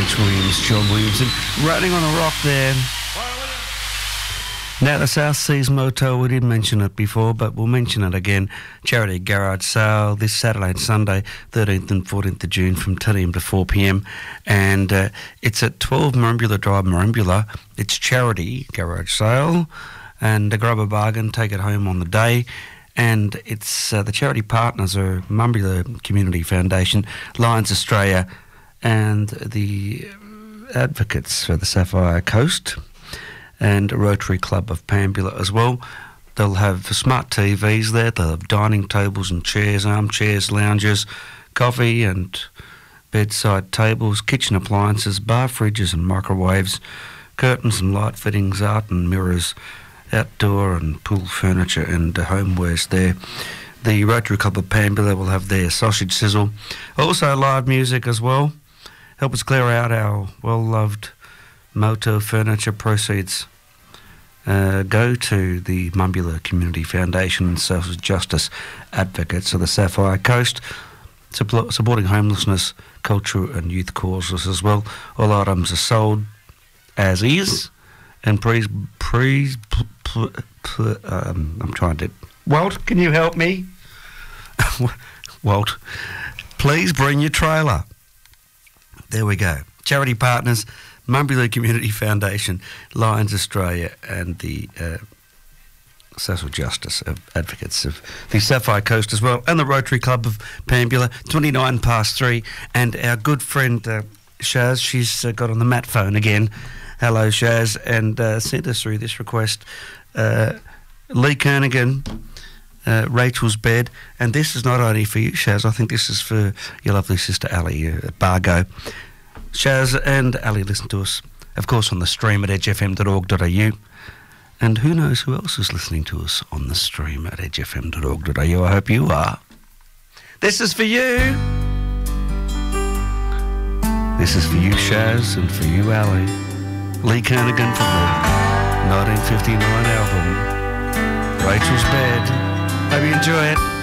Prince Williams, John Williams, and Rolling on a Rock there. Now, the South Seas Motel, we did mention it before, but we'll mention it again. Charity Garage Sale this Saturday and Sunday, 13th and 14th of June from 10 a.m. to 4 p.m. And it's at 12 Merimbula Drive, Merimbula. It's Charity Garage Sale. And grab a bargain, take it home on the day. And it's the charity partners are Merimbula Community Foundation, Lions Australia, and the advocates for the Sapphire Coast, and Rotary Club of Pambula as well. They'll have smart TVs there, they'll have dining tables and chairs, armchairs, lounges, coffee and bedside tables, kitchen appliances, bar fridges and microwaves, curtains and light fittings, art and mirrors, outdoor and pool furniture and homewares there. The Rotary Club of Pambula will have their sausage sizzle. Also live music as well. Help us clear out our well-loved motor furniture. Proceeds go to the Merimbula Community Foundation and Social Justice Advocates of the Sapphire Coast, supporting homelessness, culture and youth causes as well. All items are sold as is, and I'm trying to... Walt, can you help me? Walt, please bring your trailer. There we go. Charity partners, Merimbula Community Foundation, Lions Australia, and the Social Justice Advocates of the Sapphire Coast as well, and the Rotary Club of Pambula, 3. And our good friend Shaz, she's got on the mat phone again. Hello, Shaz, and sent us through this request. Lee Kernaghan, Rachel's Bed, and this is not only for you, Shaz, I think this is for your lovely sister Ali at Bargo. Shaz and Ali listen to us, of course, on the stream at edgefm.org.au, and who knows who else is listening to us on the stream at edgefm.org.au. I hope you are. This is for you. This is for you, Shaz, and for you, Ali. Lee Kernaghan from the 1959 album, Rachel's Bed. Hope you enjoy it.